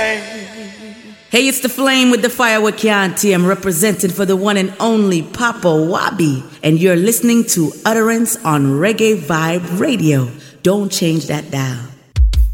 Hey, it's the flame with the fire we can't tame, representing for the one and only Papa Wabi, and you're listening to Utterance on Reggae Vibe Radio. Don't change that dial.